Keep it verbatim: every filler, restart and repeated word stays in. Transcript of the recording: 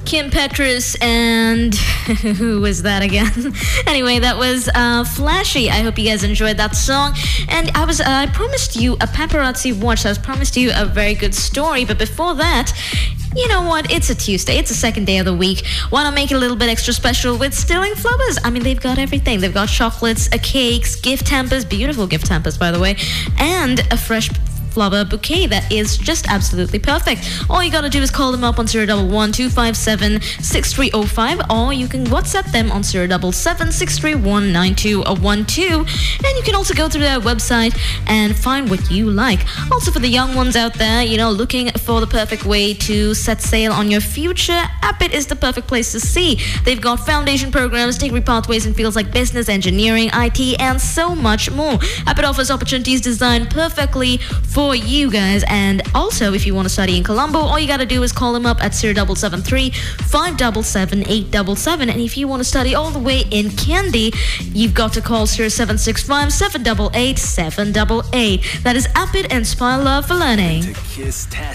Kim Petras and who was that again? Anyway, that was uh, Flashy. I hope you guys enjoyed that song. And I was uh, I promised you a paparazzi watch. I was promised you a very good story. But before that, you know what? It's a Tuesday. It's the second day of the week. Why not make it a little bit extra special with Sterling Flowers? I mean, they've got everything. They've got chocolates, a cakes, gift hampers, beautiful gift hampers, by the way, and a fresh flower bouquet that is just absolutely perfect. All you gotta do is call them up on zero one one, two five seven, six three zero five, or you can WhatsApp them on zero seven seven, six three one, nine two one two, and you can also go through their website and find what you like. Also, for the young ones out there, you know, looking for the perfect way to set sail on your future, Appit is the perfect place to see. They've got foundation programs, degree pathways in fields like business, engineering, I T, and so much more. Appit offers opportunities designed perfectly for you guys. And also, if you want to study in Colombo, all you got to do is call them up at zero seven seven three, five seven seven, eight seven seven. And if you want to study all the way in Kandy, you've got to call zero seven six five, seven eight eight, seven eight eight. That is Appit, Inspire Love for Learning. To Kiss Test.